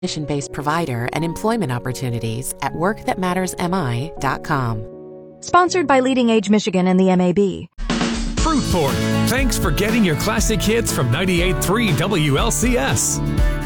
mission-based provider and employment opportunities at workthatmattersmi.com. Sponsored by Leading Age Michigan and the MAB. Fruitport, thanks for getting your classic hits from 98.3 WLCS.